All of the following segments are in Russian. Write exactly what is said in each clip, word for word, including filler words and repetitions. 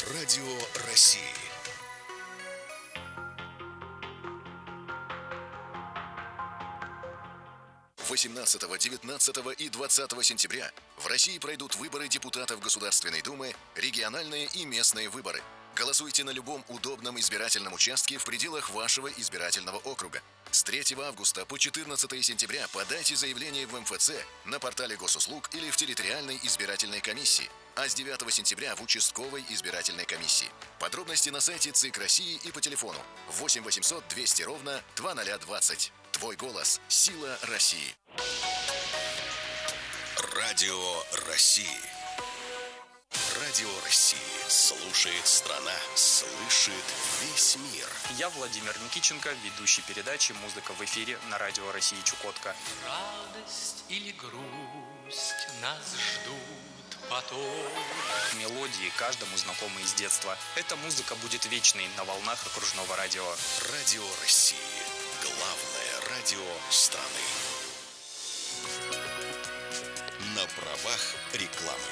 Радио России. восемнадцатого, девятнадцатого и двадцатого сентября в России пройдут выборы депутатов Государственной Думы, региональные и местные выборы. Голосуйте на любом удобном избирательном участке в пределах вашего избирательного округа. С третьего августа по четырнадцатое сентября подайте заявление в эм эф цэ, на портале госуслуг или в территориальной избирательной комиссии, а с девятого сентября в участковой избирательной комиссии. Подробности на сайте ЦИК России и по телефону восемь восемьсот двести ровно двадцать двадцать. Твой голос – сила России. Радио России. Радио России. Слушает страна, слышит весь мир. Я Владимир Никиченко, ведущий передачи «Музыка в эфире» на Радио России Чукотка. Радость или грусть нас ждут потом. Мелодии каждому знакомы из детства. Эта музыка будет вечной на волнах окружного радио. Радио России. Главное радио страны. На правах рекламы.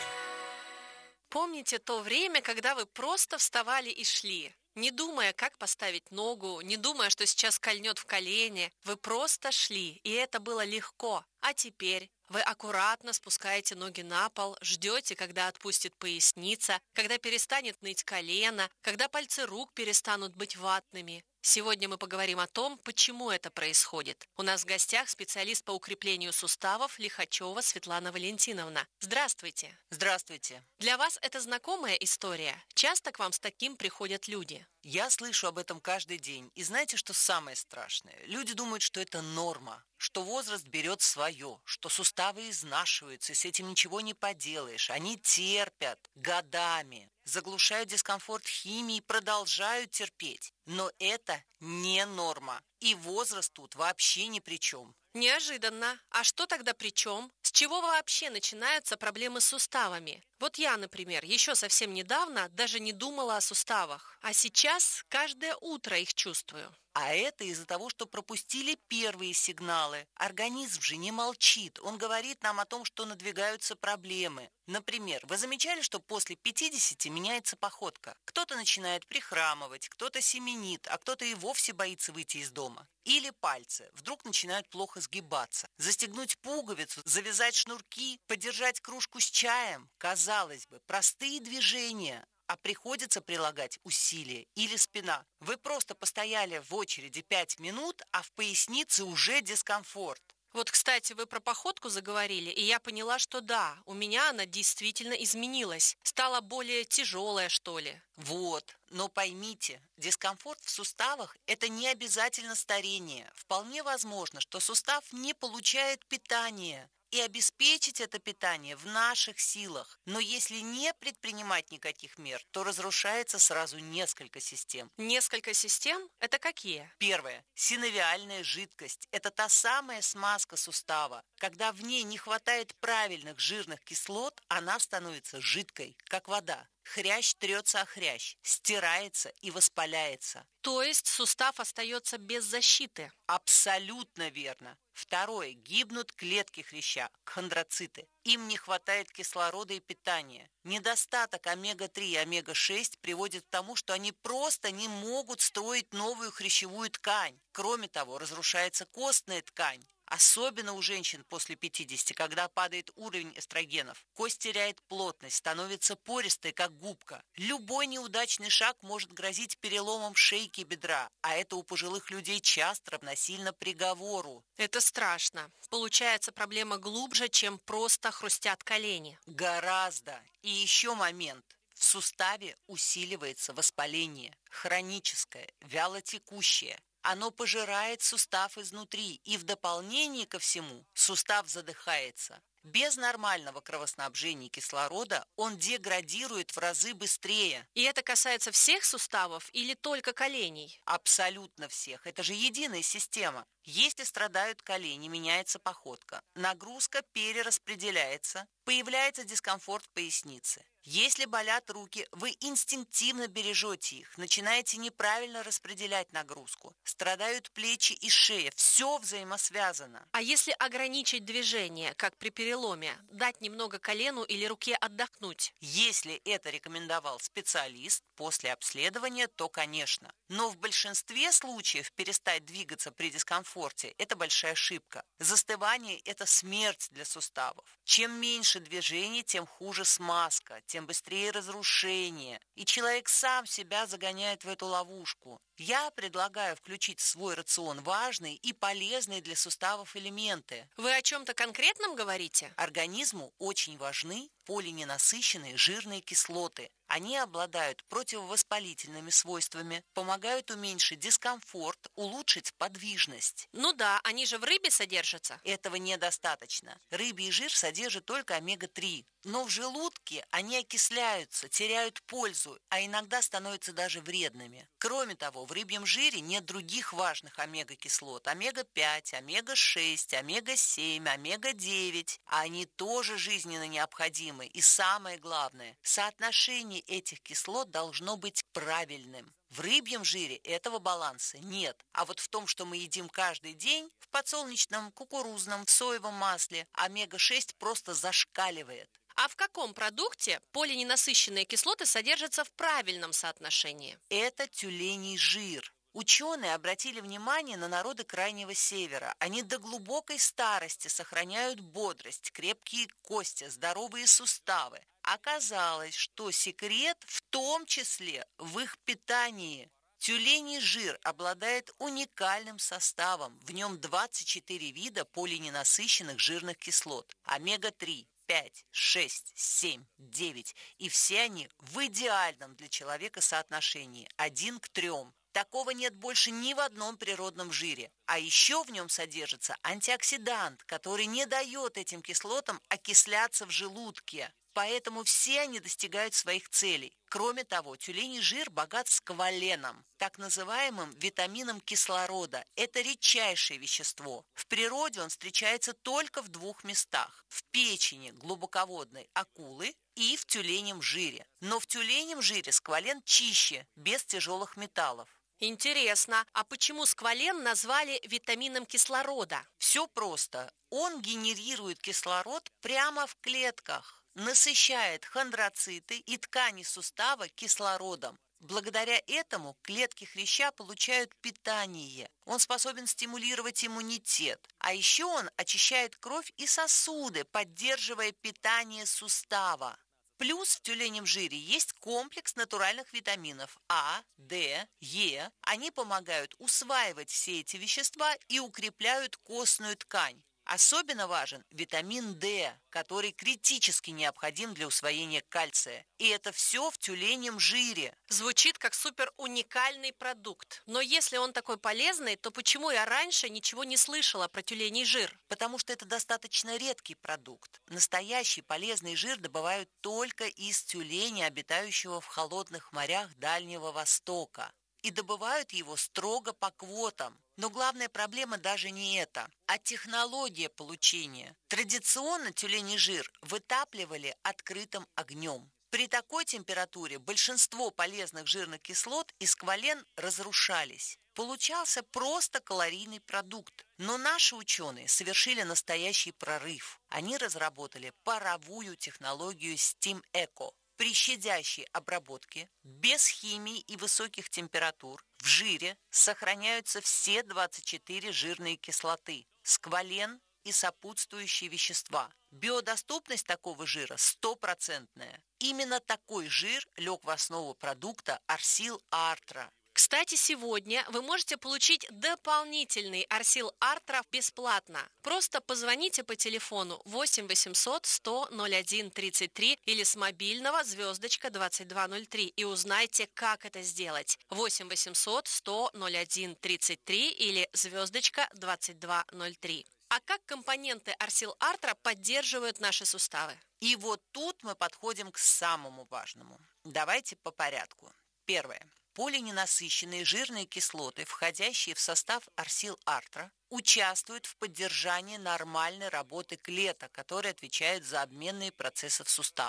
Помните то время, когда вы просто вставали и шли, не думая, как поставить ногу, не думая, что сейчас кольнет в колени. Вы просто шли, и это было легко. А теперь вы аккуратно спускаете ноги на пол, ждете, когда отпустит поясница, когда перестанет ныть колено, когда пальцы рук перестанут быть ватными. Сегодня мы поговорим о том, почему это происходит. У нас в гостях специалист по укреплению суставов Лихачева Светлана Валентиновна. Здравствуйте. Здравствуйте. Для вас это знакомая история? Часто к вам с таким приходят люди? Я слышу об этом каждый день. И знаете, что самое страшное? Люди думают, что это норма, что возраст берет свое, что суставы изнашиваются, и с этим ничего не поделаешь. Они терпят годами, заглушают дискомфорт химией, продолжают терпеть. Но это не норма. И возраст тут вообще ни при чем. Неожиданно. А что тогда при чем? С чего вообще начинаются проблемы с суставами? Вот я, например, еще совсем недавно даже не думала о суставах. А сейчас каждое утро их чувствую. А это из-за того, что пропустили первые сигналы. Организм же не молчит. Он говорит нам о том, что надвигаются проблемы. Например, вы замечали, что после пятидесяти меняется походка? Кто-то начинает прихрамывать, кто-то семенит, а кто-то и вовсе боится выйти из дома. Или пальцы вдруг начинают плохо сгибаться. Застегнуть пуговицу, завязать шнурки, подержать кружку с чаем. Казалось бы, простые движения, а приходится прилагать усилия или спина. Вы просто постояли в очереди пять минут, а в пояснице уже дискомфорт. Вот, кстати, вы про походку заговорили, и я поняла, что да, у меня она действительно изменилась. Стала более тяжелая, что ли. Вот, но поймите, дискомфорт в суставах – это не обязательно старение. Вполне возможно, что сустав не получает питания. И обеспечить это питание в наших силах. Но если не предпринимать никаких мер, то разрушается сразу несколько систем. Несколько систем? Это какие? Первое. Синовиальная жидкость. Это та самая смазка сустава. Когда в ней не хватает правильных жирных кислот, она становится жидкой, как вода. Хрящ трется о хрящ, стирается и воспаляется. То есть сустав остается без защиты? Абсолютно верно. Второе. Гибнут клетки хряща, хондроциты. Им не хватает кислорода и питания. Недостаток омега три и омега шесть приводит к тому, что они просто не могут строить новую хрящевую ткань. Кроме того, разрушается костная ткань. Особенно у женщин после пятидесяти, когда падает уровень эстрогенов. Кость теряет плотность, становится пористой, как губка. Любой неудачный шаг может грозить переломом шейки и бедра, а это у пожилых людей часто равносильно приговору. Это страшно. Получается, проблема глубже, чем просто хрустят колени. Гораздо. И еще момент. В суставе усиливается воспаление. Хроническое, вялотекущее. Оно пожирает сустав изнутри, и в дополнение ко всему сустав задыхается. Без нормального кровоснабжения кислорода он деградирует в разы быстрее. И это касается всех суставов или только коленей? Абсолютно всех. Это же единая система. Если страдают колени, меняется походка. Нагрузка перераспределяется, появляется дискомфорт в пояснице. Если болят руки, вы инстинктивно бережете их, начинаете неправильно распределять нагрузку. Страдают плечи и шея, все взаимосвязано. А если ограничить движение, как при переломе, дать немного колену или руке отдохнуть? Если это рекомендовал специалист после обследования, то, конечно. Но в большинстве случаев перестать двигаться при дискомфорте – это большая ошибка. Застывание – это смерть для суставов. Чем меньше движений, тем хуже смазка, тем быстрее разрушение. И человек сам себя загоняет в эту ловушку. Я предлагаю включить в свой рацион важные и полезные для суставов элементы. Вы о чем-то конкретном говорите? Организму очень важны полиненасыщенные жирные кислоты. Они обладают противовоспалительными свойствами, помогают уменьшить дискомфорт, улучшить подвижность. Ну да, они же в рыбе содержатся. Этого недостаточно. Рыбий жир содержит только омега три. Но в желудке они окисляются, теряют пользу, а иногда становятся даже вредными. Кроме того, в рыбьем жире нет других важных омега-кислот. омега пять, омега шесть, омега семь, омега девять. А они тоже жизненно необходимы. И самое главное, соотношение этих кислот должно быть правильным. В рыбьем жире этого баланса нет. А вот в том, что мы едим каждый день, в подсолнечном, кукурузном, в соевом масле, омега шесть просто зашкаливает. А в каком продукте полиненасыщенные кислоты содержатся в правильном соотношении? Это тюленей жир. Ученые обратили внимание на народы Крайнего Севера. Они до глубокой старости сохраняют бодрость, крепкие кости, здоровые суставы. Оказалось, что секрет в том числе в их питании. Тюленей жир обладает уникальным составом. В нем двадцать четыре вида полиненасыщенных жирных кислот. омега три, пять, шесть, семь, девять. И все они в идеальном для человека соотношении один к трем. Такого нет больше ни в одном природном жире. А еще в нем содержится антиоксидант, который не дает этим кислотам окисляться в желудке. Поэтому все они достигают своих целей. Кроме того, тюленей жир богат скваленом, так называемым витамином кислорода. Это редчайшее вещество. В природе он встречается только в двух местах. В печени глубоководной акулы и в тюленем жире. Но в тюленем жире сквален чище, без тяжелых металлов. Интересно, а почему сквален назвали витамином кислорода? Все просто. Он генерирует кислород прямо в клетках, насыщает хондроциты и ткани сустава кислородом. Благодаря этому клетки хряща получают питание. Он способен стимулировать иммунитет. А еще он очищает кровь и сосуды, поддерживая питание сустава. Плюс в тюленем жире есть комплекс натуральных витаминов А, Д, Е. Они помогают усваивать все эти вещества и укрепляют костную ткань. Особенно важен витамин D, который критически необходим для усвоения кальция. И это все в тюленем жире. Звучит как супер уникальный продукт. Но если он такой полезный, то почему я раньше ничего не слышала про тюленей жир? Потому что это достаточно редкий продукт. Настоящий полезный жир добывают только из тюленя, обитающего в холодных морях Дальнего Востока. И добывают его строго по квотам. Но главная проблема даже не это, а технология получения. Традиционно тюленей жир вытапливали открытым огнем. При такой температуре большинство полезных жирных кислот и сквален разрушались. Получался просто калорийный продукт. Но наши ученые совершили настоящий прорыв. Они разработали паровую технологию Steam Eco. При щадящей обработке, без химии и высоких температур, в жире сохраняются все двадцать четыре жирные кислоты, сквален и сопутствующие вещества. Биодоступность такого жира стопроцентная. Именно такой жир лег в основу продукта Арсил Артра. Кстати, сегодня вы можете получить дополнительный Арсил Артра бесплатно. Просто позвоните по телефону восемь восемьсот сто ноль один тридцать три или с мобильного звездочка двадцать два ноль три и узнайте, как это сделать. восемь восемьсот сто ноль один тридцать три или звездочка двадцать два ноль три. А как компоненты Арсил Артра поддерживают наши суставы? И вот тут мы подходим к самому важному. Давайте по порядку. Первое. Полиненасыщенные жирные кислоты, входящие в состав Арсил Артра, участвуют в поддержании нормальной работы клеток, которые отвечают за обменные процессы в суставах.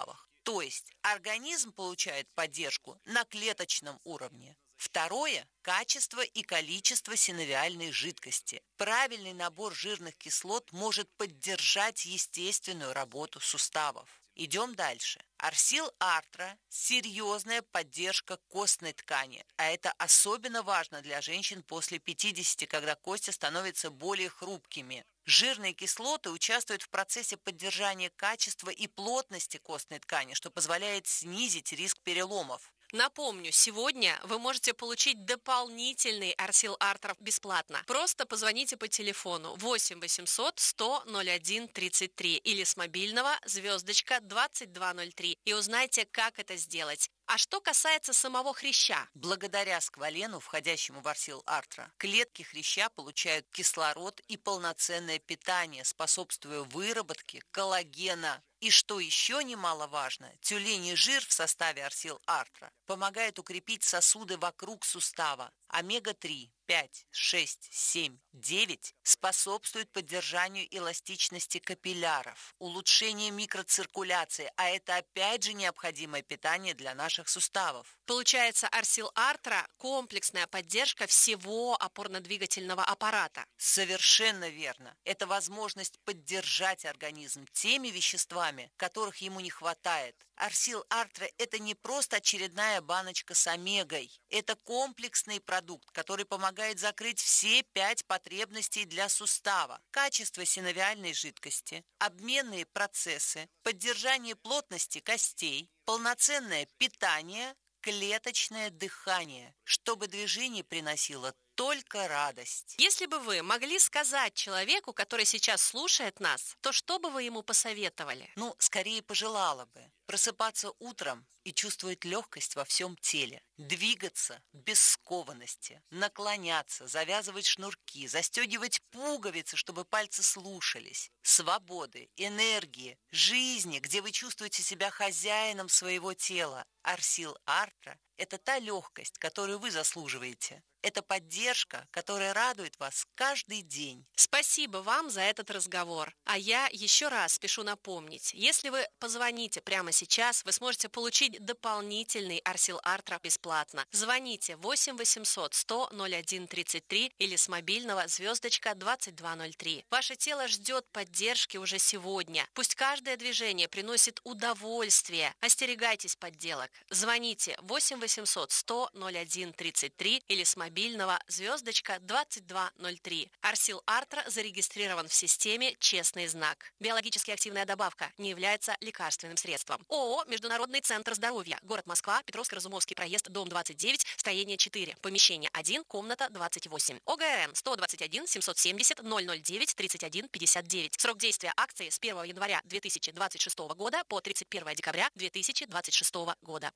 То есть организм получает поддержку на клеточном уровне. Второе – качество и количество синовиальной жидкости. Правильный набор жирных кислот может поддержать естественную работу суставов. Идем дальше. Арсил Артра – серьезная поддержка костной ткани, а это особенно важно для женщин после пятидесяти, когда кости становятся более хрупкими. Жирные кислоты участвуют в процессе поддержания качества и плотности костной ткани, что позволяет снизить риск переломов. Напомню, сегодня вы можете получить дополнительный Арсил Артра бесплатно. Просто позвоните по телефону восемь восемьсот сто ноль один тридцать три или с мобильного звездочка двадцать два ноль три и узнайте, как это сделать. А что касается самого хряща? Благодаря сквалену, входящему в Арсил Артра, клетки хряща получают кислород и полноценное питание, способствуя выработке коллагена. И что еще немаловажно, тюленей жир в составе Арсил Артра помогает укрепить сосуды вокруг сустава. омега три, пять, шесть, семь, девять способствуют поддержанию эластичности капилляров, улучшению микроциркуляции, а это опять же необходимое питание для наших суставов. Получается, Арсил Артра – комплексная поддержка всего опорно-двигательного аппарата. Совершенно верно. Это возможность поддержать организм теми веществами, которых ему не хватает. Арсил Артра – это не просто очередная баночка с омегой. Это комплексный продукт, который помогает закрыть все пять потребностей для сустава. Качество синовиальной жидкости, обменные процессы, поддержание плотности костей, полноценное питание, клеточное дыхание, чтобы движение приносило только радость. Если бы вы могли сказать человеку, который сейчас слушает нас, то что бы вы ему посоветовали? Ну, скорее пожелала бы просыпаться утром и чувствовать легкость во всем теле, двигаться без скованности, наклоняться, завязывать шнурки, застегивать пуговицы, чтобы пальцы слушались, свободы, энергии, жизни, где вы чувствуете себя хозяином своего тела. Арсил Артра – это та легкость, которую вы заслуживаете. Это поддержка, которая радует вас каждый день. Спасибо вам за этот разговор. А я еще раз спешу напомнить, если вы позвоните прямо сейчас, вы сможете получить дополнительный Арсил Артра бесплатно. Звоните восемь восемьсот сто ноль один тридцать три или с мобильного звездочка двадцать два ноль три. Ваше тело ждет поддержки уже сегодня. Пусть каждое движение приносит удовольствие. Остерегайтесь подделок. Звоните восемь восемьсот сто ноль один тридцать три или с мобильного звездочка двадцать два ноль три. Арсил Артра зарегистрирован в системе «Честный знак». Биологически активная добавка не является лекарственным средством. ООО «Международный центр здоровья». Город Москва, Петровско-Разумовский проезд, дом двадцать девять, строение четыре, помещение один, комната двадцать восемь. ОГРН сто двадцать один семьсот семьдесят ноль ноль девять тридцать один пятьдесят девять. Срок действия акции с первого января две тысячи двадцать шестого года по тридцать первого декабря две тысячи двадцать шестого года.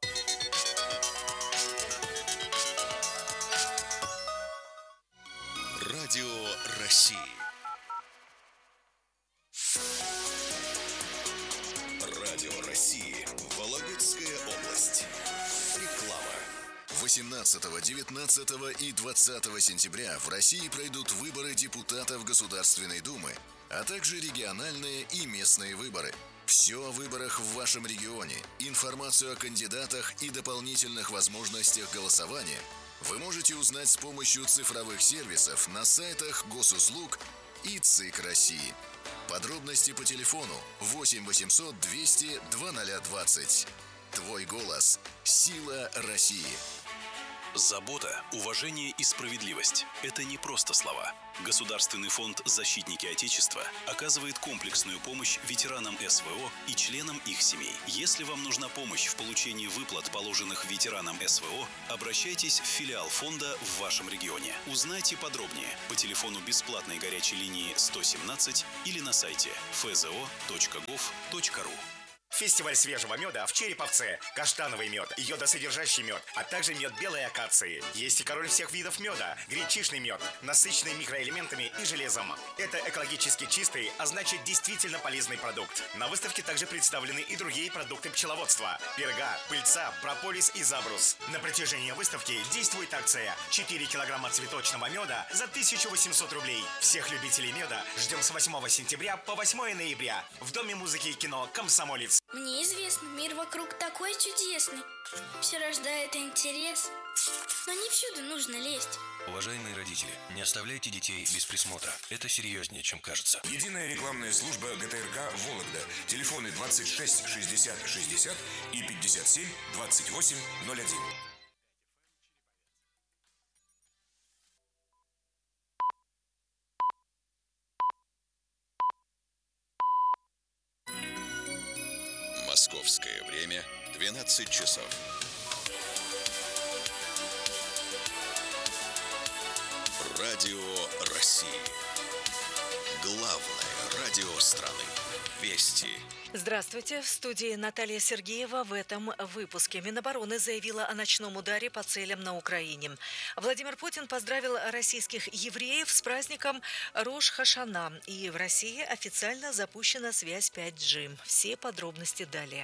Радио России. Радио России. Вологодская область. Реклама. восемнадцатого, девятнадцатого и двадцатого сентября в России пройдут выборы депутатов Государственной Думы, а также региональные и местные выборы. Все о выборах в вашем регионе, информацию о кандидатах и дополнительных возможностях голосования вы можете узнать с помощью цифровых сервисов на сайтах Госуслуг и ЦИК России. Подробности по телефону восемь восемьсот двести двадцать двадцать. Твой голос – сила России. Забота, уважение и справедливость – это не просто слова. Государственный фонд «Защитники Отечества» оказывает комплексную помощь ветеранам СВО и членам их семей. Если вам нужна помощь в получении выплат, положенных ветеранам СВО, обращайтесь в филиал фонда в вашем регионе. Узнайте подробнее по телефону бесплатной горячей линии сто семнадцать или на сайте эф зэ о точка гов точка ру. Фестиваль свежего меда в Череповце. Каштановый мед, йодосодержащий мед, а также мед белой акации. Есть и король всех видов меда. Гречишный мед, насыщенный микроэлементами и железом. Это экологически чистый, а значит действительно полезный продукт. На выставке также представлены и другие продукты пчеловодства. Перга, пыльца, прополис и забрус. На протяжении выставки действует акция четыре килограмма цветочного меда за тысячу восемьсот рублей. Всех любителей меда ждем с восьмого сентября по восьмое ноября в Доме музыки и кино «Комсомолец». Мне известно, мир вокруг такой чудесный. Все рождает интерес. Но не всюду нужно лезть. Уважаемые родители, не оставляйте детей без присмотра. Это серьезнее, чем кажется. Единая рекламная служба ГТРК «Вологда». Телефоны двадцать шесть шестьдесят шестьдесят и пятьдесят семь двадцать восемь ноль один. Московское время двенадцать часов. Радио России. Главное радио страны. Вести. Здравствуйте. В студии Наталья Сергеева. В этом выпуске Минобороны заявила о ночном ударе по целям на Украине. Владимир Путин поздравил российских евреев с праздником Рош-Хашана. И в России официально запущена связь пять джи. Все подробности далее.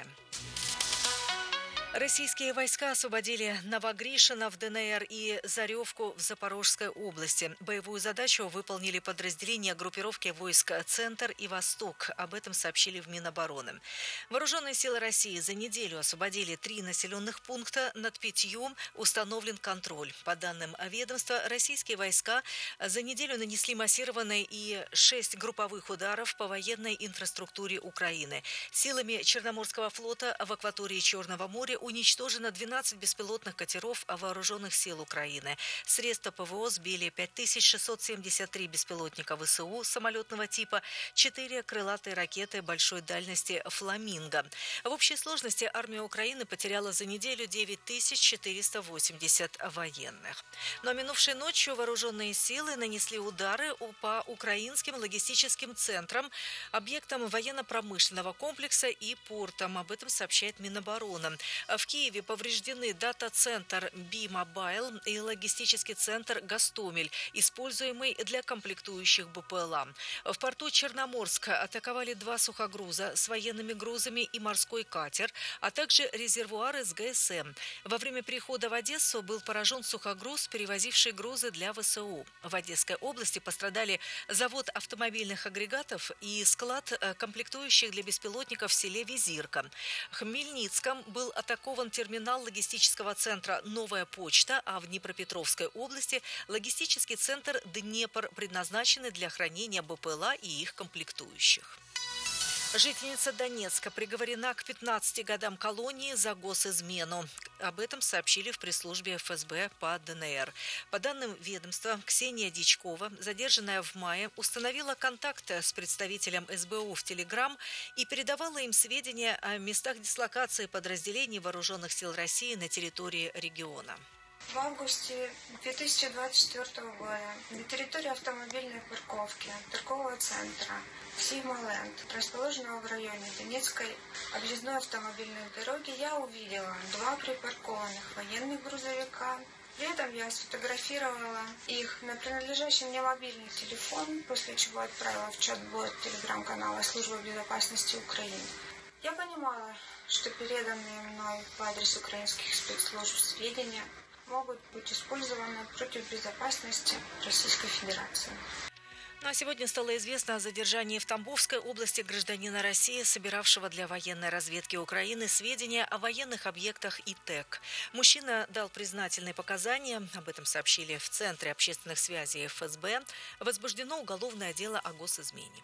Российские войска освободили Новогришино в ДНР и Заревку в Запорожской области. Боевую задачу выполнили подразделения группировки войск «Центр» и «Восток». Об этом сообщили в Минобороны. Вооруженные силы России за неделю освободили три населенных пункта, над пятью установлен контроль. По данным ведомства, российские войска за неделю нанесли массированные и шесть групповых ударов по военной инфраструктуре Украины. Силами Черноморского флота в акватории Черного моря уничтожено двенадцать беспилотных катеров вооруженных сил Украины. Средства ПВО сбили пять тысяч шестьсот семьдесят три беспилотника ВСУ самолетного типа, четыре крылатые ракеты большой дальности «Фламинго». В общей сложности армия Украины потеряла за неделю девять тысяч четыреста восемьдесят военных. Но минувшей ночью вооруженные силы нанесли удары по украинским логистическим центрам, объектам военно-промышленного комплекса и портам. Об этом сообщает Минобороны. В Киеве повреждены дата-центр Би-Мобайл и логистический центр «Гостомель», используемый для комплектующих БПЛА. В порту Черноморск атаковали два сухогруза с военными грузами и морской катер, а также резервуары с ГСМ. Во время перехода в Одессу был поражен сухогруз, перевозивший грузы для ВСУ. В Одесской области пострадали завод автомобильных агрегатов и склад комплектующих для беспилотников в селе Визирка. В Хмельницком был атакован терминал логистического центра «Новая почта», а в Днепропетровской области логистический центр «Днепр», предназначенный для хранения БПЛА и их комплектующих. Жительница Донецка приговорена к пятнадцати годам колонии за госизмену. Об этом сообщили в пресс-службе эф эс бэ по ДНР. По данным ведомства, Ксения Дичкова, задержанная в мае, установила контакт с представителем эс бэ у в Телеграм и передавала им сведения о местах дислокации подразделений вооруженных сил России на территории региона. В августе две тысячи двадцать четвёртого года на территории автомобильной парковки торгового центра Сигма-Ленд, расположенного в районе Донецкой объездной автомобильной дороги, я увидела два припаркованных военных грузовика. При этом я сфотографировала их на принадлежащий мне мобильный телефон, после чего отправила в чат-бот телеграм-канала Службы безопасности Украины. Я понимала, что переданные мной по адресу украинских спецслужб сведения могут быть использованы против безопасности Российской Федерации. Ну а сегодня стало известно о задержании в Тамбовской области гражданина России, собиравшего для военной разведки Украины сведения о военных объектах ИТЭК. Мужчина дал признательные показания, об этом сообщили в Центре общественных связей эф эс бэ. Возбуждено уголовное дело о госизмене.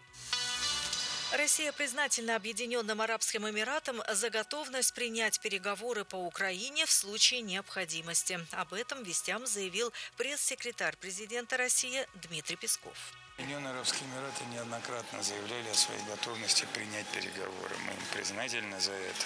Россия признательна Объединенным Арабским Эмиратам за готовность принять переговоры по Украине в случае необходимости. Об этом вестям заявил пресс-секретарь президента России Дмитрий Песков. Объединенные Арабские Эмираты неоднократно заявляли о своей готовности принять переговоры. Мы им признательны за это.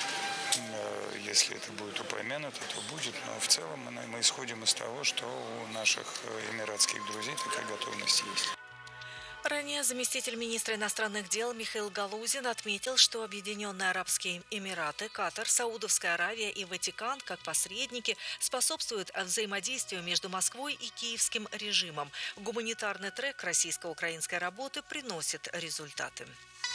Если это будет упомянуто, то будет. Но в целом мы исходим из того, что у наших эмиратских друзей такая готовность есть. Ранее заместитель министра иностранных дел Михаил Галузин отметил, что Объединенные Арабские Эмираты, Катар, Саудовская Аравия и Ватикан, как посредники, способствуют взаимодействию между Москвой и киевским режимом. Гуманитарный трек российско-украинской работы приносит результаты.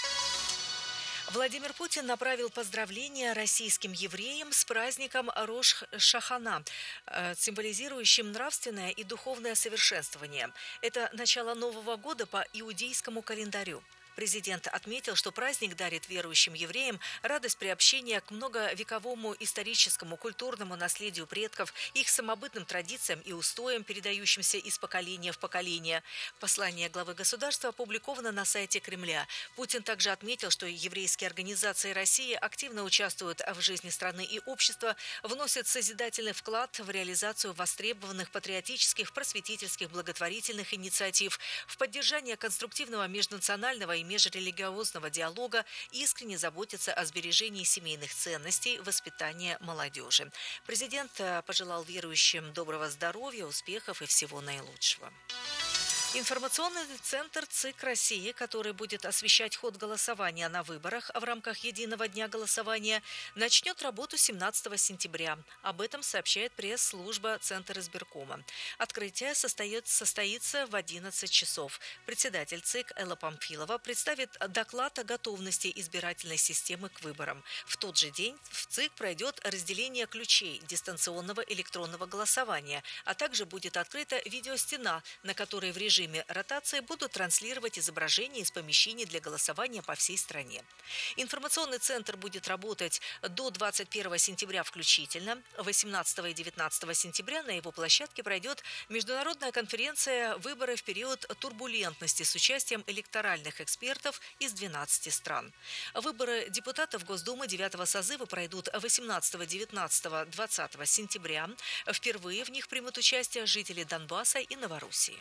Владимир Путин направил поздравления российским евреям с праздником Рош-Шахана, символизирующим нравственное и духовное совершенствование. Это начало Нового года по иудейскому календарю. Президент отметил, что праздник дарит верующим евреям радость приобщения к многовековому историческому, культурному наследию предков, их самобытным традициям и устоям, передающимся из поколения в поколение. Послание главы государства опубликовано на сайте Кремля. Путин также отметил, что еврейские организации России активно участвуют в жизни страны и общества, вносят созидательный вклад в реализацию востребованных патриотических, просветительских, благотворительных инициатив, в поддержание конструктивного межнационального и межрелигиозного диалога, искренне заботятся о сбережении семейных ценностей, воспитании молодежи. Президент пожелал верующим доброго здоровья, успехов и всего наилучшего. Информационный центр ЦИК России, который будет освещать ход голосования на выборах в рамках единого дня голосования, начнет работу семнадцатого сентября. Об этом сообщает пресс-служба Центра избиркома. Открытие состоит, состоится в одиннадцать часов. Председатель ЦИК Элла Памфилова представит доклад о готовности избирательной системы к выборам. В тот же день в ЦИК пройдет разделение ключей дистанционного электронного голосования, а также будет открыта видеостена, на которой в режиме В режиме ротации будут транслировать изображения из помещений для голосования по всей стране. Информационный центр будет работать до двадцать первого сентября включительно. восемнадцатого и девятнадцатого сентября на его площадке пройдет международная конференция «Выборы в период турбулентности» с участием электоральных экспертов из двенадцати стран. Выборы депутатов Госдумы девятого созыва пройдут восемнадцатого, девятнадцатого, двадцатого сентября. Впервые в них примут участие жители Донбасса и Новороссии.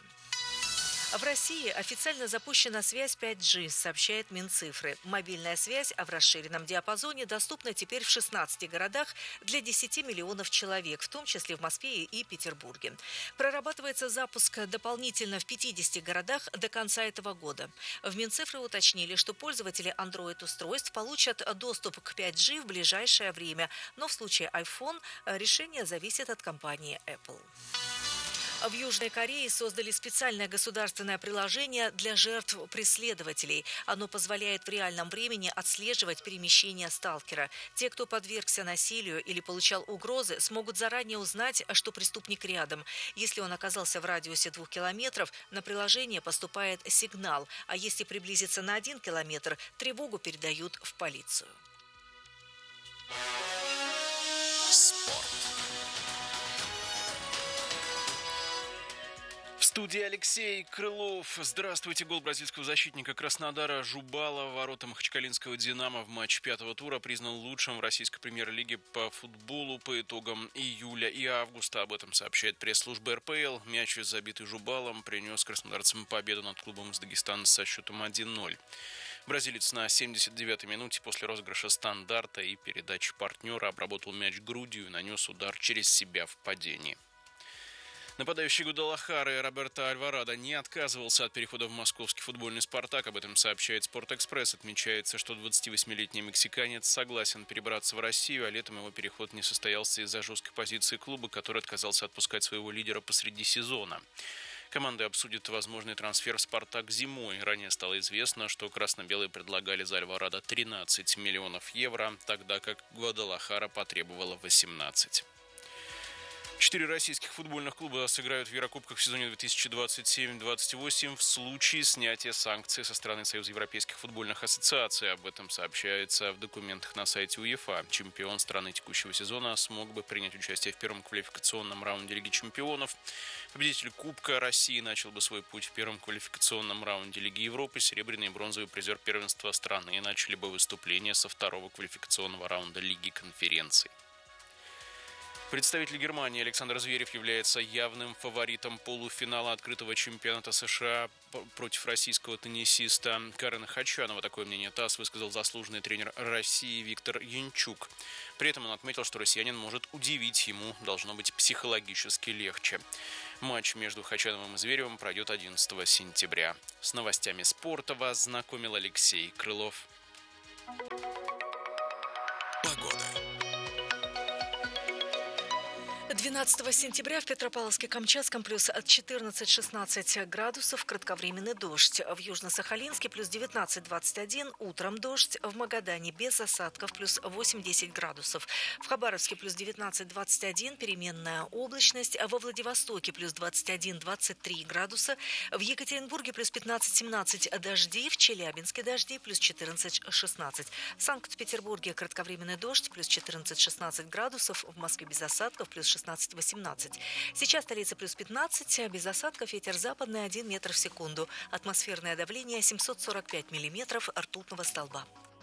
В России официально запущена связь пять джи, сообщает Минцифры. Мобильная связь в расширенном диапазоне доступна теперь в шестнадцати городах для десяти миллионов человек, в том числе в Москве и Петербурге. Прорабатывается запуск дополнительно в пятидесяти городах до конца этого года. В Минцифры уточнили, что пользователи Android-устройств получат доступ к пять джи в ближайшее время, но в случае iPhone решение зависит от компании Apple. В Южной Корее создали специальное государственное приложение для жертв преследователей. Оно позволяет в реальном времени отслеживать перемещение сталкера. Те, кто подвергся насилию или получал угрозы, смогут заранее узнать, что преступник рядом. Если он оказался в радиусе двух километров, на приложение поступает сигнал, а если приблизиться на один километр, тревогу передают в полицию. Спорт. В студии Алексей Крылов. Здравствуйте. Гол бразильского защитника Краснодара Жубала в ворота махачкалинского «Динамо» в матче пятого тура признан лучшим в российской премьер-лиге по футболу по итогам июля и августа. Об этом сообщает пресс-служба эр пэ эл. Мяч, забитый Жубалом, принес краснодарцам победу над клубом из Дагестана со счетом один ноль. Бразилец на семьдесят девятой минуте после розыгрыша стандарта и передачи партнера обработал мяч грудью и нанес удар через себя в падении. Нападающий Гвадалахары Роберто Альварадо не отказывался от перехода в московский футбольный «Спартак». Об этом сообщает «Спортэкспресс». Отмечается, что двадцативосьмилетний мексиканец согласен перебраться в Россию, а летом его переход не состоялся из-за жесткой позиции клуба, который отказался отпускать своего лидера посреди сезона. Команды обсудят возможный трансфер в «Спартак» зимой. Ранее стало известно, что красно-белые предлагали за Альварадо тринадцать миллионов евро, тогда как Гвадалахара потребовала восемнадцать. Четыре российских футбольных клуба сыграют в Еврокубках в сезоне две тысячи двадцать семь - двадцать восемь в случае снятия санкций со стороны Союза Европейских футбольных ассоциаций. Об этом сообщается в документах на сайте УЕФА. Чемпион страны текущего сезона смог бы принять участие в первом квалификационном раунде Лиги чемпионов. Победитель Кубка России начал бы свой путь в первом квалификационном раунде Лиги Европы. Серебряный и бронзовый призер первенства страны начали бы выступление со второго квалификационного раунда Лиги конференций. Представитель Германии Александр Зверев является явным фаворитом полуфинала открытого чемпионата США против российского теннисиста Карена Хачанова. Такое мнение ТАСС высказал заслуженный тренер России Виктор Янчук. При этом он отметил, что россиянин может удивить, ему должно быть психологически легче. Матч между Хачановым и Зверевым пройдет одиннадцатого сентября. С новостями спорта вас знакомил Алексей Крылов. Погода. двенадцатого сентября в Петропавловске-Камчатском плюс четырнадцать-шестнадцать градусов, кратковременный дождь. В Южно-Сахалинске плюс девятнадцать-двадцать один, утром дождь. В Магадане без осадков плюс восемь-десять градусов. В Хабаровске плюс девятнадцать-двадцать один, переменная облачность. Во Владивостоке плюс двадцать один-двадцать три градуса. В Екатеринбурге плюс пятнадцать-семнадцать дожди. В Челябинске дожди плюс четырнадцать-шестнадцать. В Санкт-Петербурге кратковременный дождь плюс четырнадцать-шестнадцать градусов. В Москве без осадков плюс шестнадцать-восемнадцать. Сейчас столица плюс пятнадцать, без осадков, ветер западный один метр в секунду. Атмосферное давление семьсот сорок пять миллиметров ртутного столба.